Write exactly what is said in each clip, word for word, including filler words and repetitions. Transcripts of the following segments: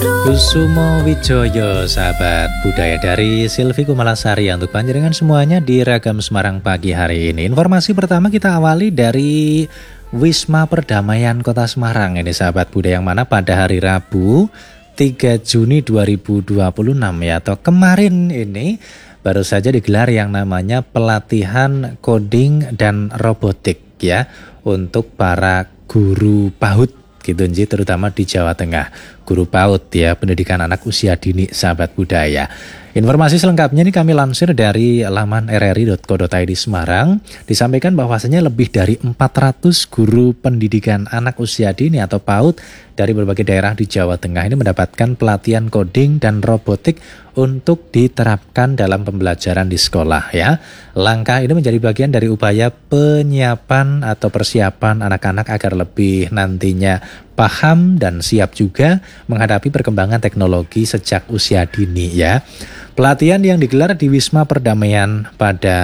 Kusumo Wijoyo, sahabat budaya dari Silvi Kumalasari untuk panjenengan semuanya di Ragam Semarang pagi hari ini. Informasi pertama kita awali dari Wisma Perdamaian Kota Semarang ini, sahabat budaya, yang mana pada hari Rabu tiga Juni dua ribu dua puluh enam ya, atau kemarin ini baru saja digelar yang namanya pelatihan coding dan robotik ya untuk para guru PAUD gitu nji, terutama di Jawa Tengah, guru PAUD ya, pendidikan anak usia dini, sahabat budaya. Informasi selengkapnya ini kami lansir dari laman r r i titik co titik i d Semarang. Disampaikan bahwasanya lebih dari empat ratus guru pendidikan anak usia dini atau PAUD dari berbagai daerah di Jawa Tengah ini mendapatkan pelatihan coding dan robotik untuk diterapkan dalam pembelajaran di sekolah ya. Langkah ini menjadi bagian dari upaya penyiapan atau persiapan anak-anak agar lebih nantinya paham dan siap juga menghadapi perkembangan teknologi sejak usia dini ya. Pelatihan yang digelar di Wisma Perdamaian pada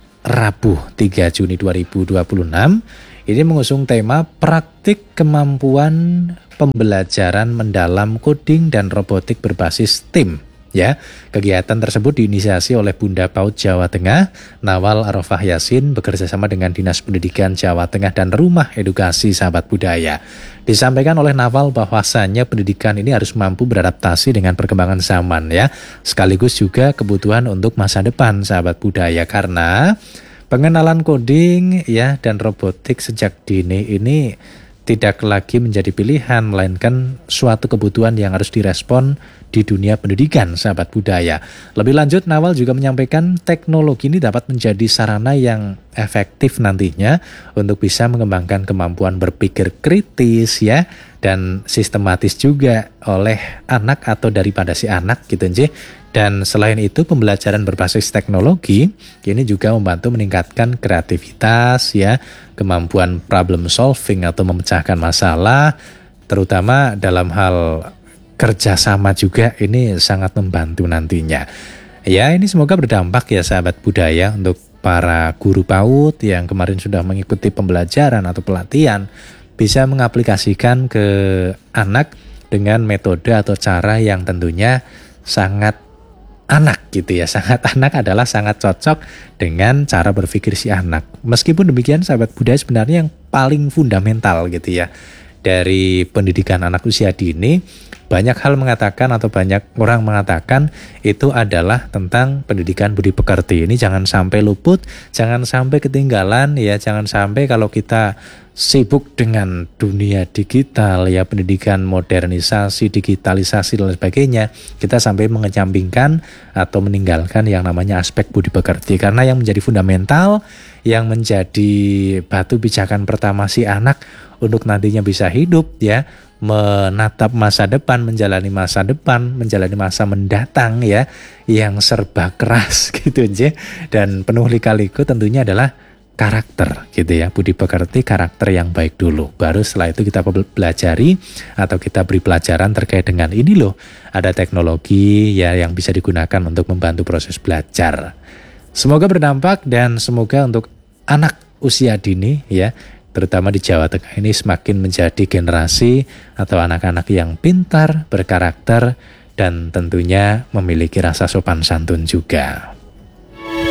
Rabu tiga Juni dua ribu dua puluh enam ini mengusung tema praktik kemampuan pembelajaran mendalam coding dan robotik berbasis tim. Ya, kegiatan tersebut diinisiasi oleh Bunda PAUD Jawa Tengah, Nawal Arofah Yasin, bekerjasama dengan Dinas Pendidikan Jawa Tengah dan Rumah Edukasi Sahabat Budaya. Disampaikan oleh Nawal bahwasannya pendidikan ini harus mampu beradaptasi dengan perkembangan zaman ya, sekaligus juga kebutuhan untuk masa depan, sahabat budaya, karena pengenalan coding ya dan robotik sejak dini ini tidak lagi menjadi pilihan, melainkan suatu kebutuhan yang harus direspon di dunia pendidikan, sahabat budaya. Lebih lanjut, Nawal juga menyampaikan teknologi ini dapat menjadi sarana yang efektif nantinya untuk bisa mengembangkan kemampuan berpikir kritis ya, dan sistematis juga oleh anak atau daripada si anak gitu nje. Dan selain itu, pembelajaran berbasis teknologi ini juga membantu meningkatkan kreativitas ya, kemampuan problem solving atau memecahkan masalah, terutama dalam hal kerjasama juga ini sangat membantu nantinya. Ya, ini semoga berdampak ya, sahabat budaya, untuk para guru PAUD yang kemarin sudah mengikuti pembelajaran atau pelatihan bisa mengaplikasikan ke anak dengan metode atau cara yang tentunya sangat anak gitu ya, sangat anak adalah sangat cocok dengan cara berpikir si anak. Meskipun demikian, sahabat budaya, sebenarnya yang paling fundamental gitu ya dari pendidikan anak usia dini, banyak hal mengatakan atau banyak orang mengatakan itu adalah tentang pendidikan budi pekerti. Ini jangan sampai luput, jangan sampai ketinggalan ya, jangan sampai kalau kita sibuk dengan dunia digital ya, pendidikan modernisasi, digitalisasi dan sebagainya, kita sampai mengecampingkan atau meninggalkan yang namanya aspek budi pekerti. Karena yang menjadi fundamental, yang menjadi batu pijakan pertama si anak untuk nantinya bisa hidup ya, menatap masa depan, menjalani masa depan, menjalani masa mendatang ya, yang serba keras gitu aja dan penuh lika-liku, tentunya adalah karakter gitu ya, budi pekerti, karakter yang baik dulu. Baru setelah itu kita pelajari atau kita beri pelajaran terkait dengan ini loh, ada teknologi ya yang bisa digunakan untuk membantu proses belajar. Semoga berdampak dan semoga untuk anak usia dini ya, terutama di Jawa Tengah ini semakin menjadi generasi atau anak-anak yang pintar, berkarakter, dan tentunya memiliki rasa sopan santun juga.